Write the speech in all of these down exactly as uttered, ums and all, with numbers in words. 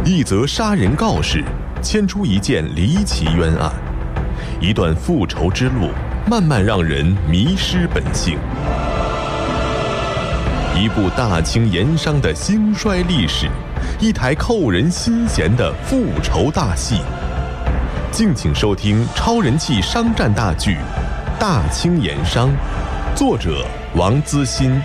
一则杀人告示牵出一件离奇冤案，一段复仇之路慢慢让人迷失本性，一部大清盐商的兴衰历史，一台扣人心弦的复仇大戏。敬请收听超人气商战大剧《大清盐商》，作者王资欣。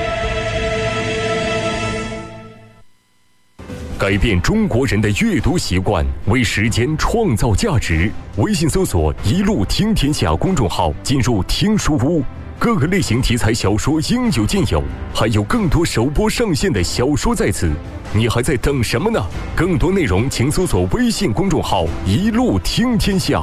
改变中国人的阅读习惯，为时间创造价值。微信搜索“一路听天下”公众号，进入听书屋，各个类型题材小说应有尽有，还有更多首播上线的小说在此。你还在等什么呢？更多内容请搜索微信公众号“一路听天下”。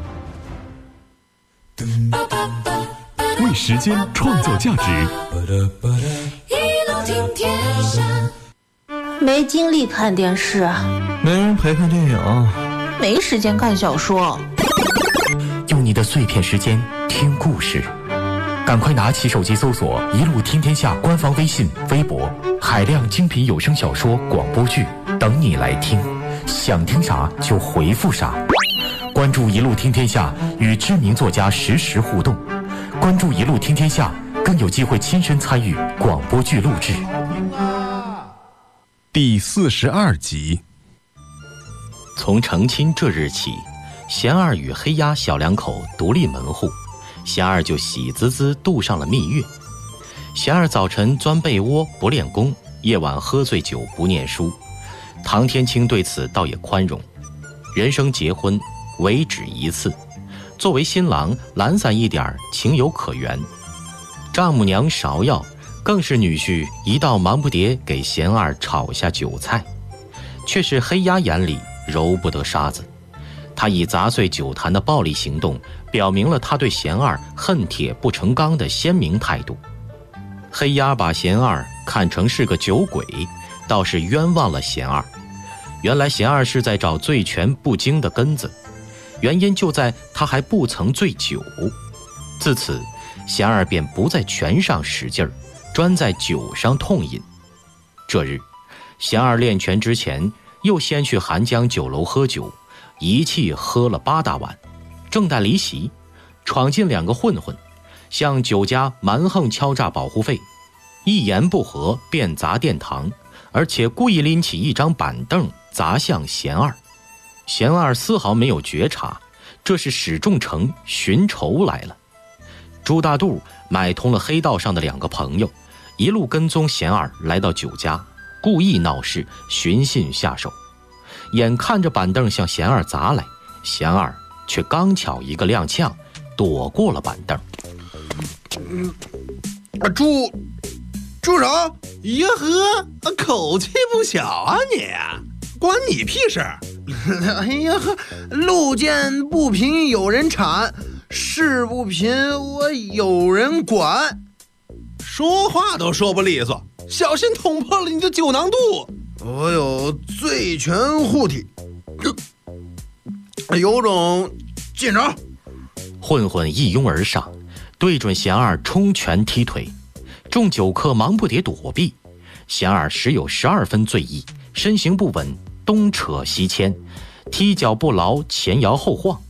为时间创造价值， 一路听天下。 没精力看电视， 没人陪看电影， 没时间看小说。 用你的碎片时间听故事，赶快拿起手机搜索“一路听天下”官方微信、微博，海量精品有声小说、广播剧等你来听，想听啥就回复啥。关注“一路听天下”，与知名作家实时互动。关注“一路听天下”，更有机会亲身参与广播剧录制。 第四十二集。 从成亲这日起，贤二与黑鸭小两口独立门户，贤二就喜滋滋度上了蜜月。贤二早晨钻被窝不练功，夜晚喝醉酒不念书。唐天清对此倒也宽容，人生结婚唯只一次，作为新郎懒散一点情有可原。丈母娘芍药更是女婿一道忙不迭给贤二炒下酒菜，却是黑鸭眼里揉不得沙子。他以砸碎酒坛的暴力行动，表明了他对贤二恨铁不成钢的鲜明态度。黑鸭把贤二看成是个酒鬼，倒是冤枉了贤二。原来贤二是在找醉拳不精的根子，原因就在他还不曾醉酒。自此，贤二便不在拳上使劲儿，专在酒上痛饮。这日，贤二练拳之前，又先去寒江酒楼喝酒，一气喝了八大碗。正待离席，闯进两个混混，向酒家蛮横敲诈保护费，一言不合便砸殿堂，而且故意拎起一张板凳砸向贤二。贤二丝毫没有觉察，这是史仲成寻仇来了。朱大肚买通了黑道上的两个朋友，一路跟踪贤二来到酒家，故意闹事，寻衅下手。眼看着板凳向贤二砸来，贤二却刚巧一个踉跄，躲过了板凳。 嗯，啊，住住手！ 哟呵，口气不小啊你，关你屁事！ 哎呀呵，路见不平有人铲，事不平我有人管。 说话都说不利索，小心捅破了你的酒囊肚。 我有醉拳护体，有种进招。 混混一拥而上，对准贤二冲拳踢腿，众酒客忙不迭躲避。贤二时有十二分醉意，身形不稳，东扯西牵，踢脚不牢，前摇后晃。